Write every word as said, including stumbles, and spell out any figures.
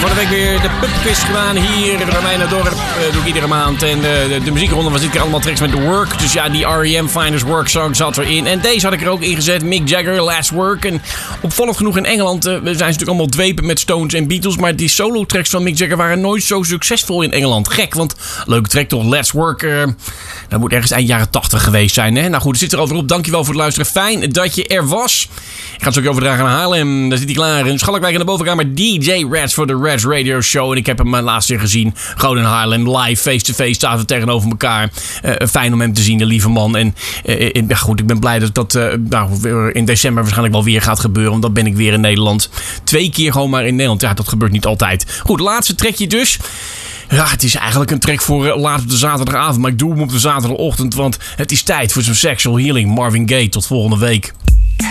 van de week weer de pubquiz gedaan hier in Romeinendorp. Uh, doe ik iedere maand. En uh, de, de muziekronde was dit keer allemaal tracks met The Work. Dus ja, die R E M Finest Work song zat erin. En deze had ik er ook in gezet. Mick Jagger, Last Work. En opvallend genoeg in Engeland uh, zijn ze natuurlijk allemaal dwepen met Stones en Beatles. Maar die solo tracks van Mick Jagger waren nooit zo succesvol in Engeland. Gek, want leuke track toch. Last Work. Uh, dat moet ergens eind jaren tachtig geweest zijn. Hè? Nou goed, het zit er over op. Dankjewel voor het luisteren. Fijn dat je er was. Ik ga het zo ook overdragen naar Haarlem. Daar zit hij klaar. In Schalkwijk in de bovenkamer. D J Reds voor de Reds Radio Show. En ik heb hem laatst weer gezien. Gewoon in Haarlem. Live, face-to-face. Staan we tegenover elkaar. Uh, fijn om hem te zien, de lieve man. En uh, ja, goed, ik ben blij dat dat uh, nou, in december waarschijnlijk wel weer gaat gebeuren. Want dan ben ik weer in Nederland. Twee keer gewoon maar in Nederland. Ja, dat gebeurt niet altijd. Goed, laatste trekje dus. Ja, het is eigenlijk een track voor uh, laat op de zaterdagavond. Maar ik doe hem op de zaterdagochtend. Want het is tijd voor zo'n Sexual Healing. Marvin Gaye. Tot volgende week.